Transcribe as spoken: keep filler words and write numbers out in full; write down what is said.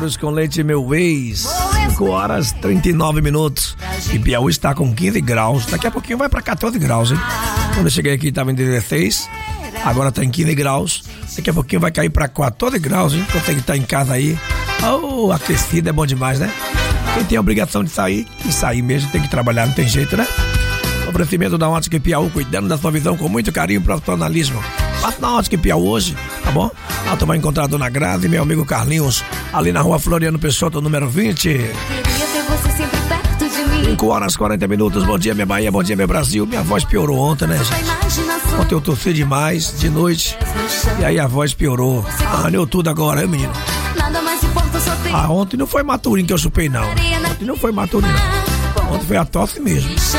Arroz com leite, meu ex. cinco horas e trinta e nove minutos. E Piauí está com quinze graus. Daqui a pouquinho vai para quatorze graus, hein? Quando eu cheguei aqui estava em dezesseis. Agora tá em quinze graus. Daqui a pouquinho vai cair para quatorze graus, hein? Então tem que estar em casa aí. Oh, aquecido é bom demais, né? Quem tem a obrigação de sair, tem que sair mesmo, tem que trabalhar, não tem jeito, né? Oferecimento da Ótica Piauí, cuidando da sua visão com muito carinho e profissionalismo. Passa na Ótica Piauí hoje, tá bom? Lá tu vai encontrar a Dona Grazi e meu amigo Carlinhos, ali na rua Floriano Peixoto, número vinte. Queria ter você sempre perto de mim. cinco horas e quarenta minutos, bom dia minha Bahia, bom dia meu Brasil. Minha voz piorou ontem, né, gente? Ontem eu tossi demais, de noite, e aí a voz piorou. Arranhou tudo agora, hein, menino? Nada mais importa, só tem. Ah, ontem não foi maturinho que eu chupei, não. Ontem não foi maturinho, não. Ontem foi a tosse mesmo.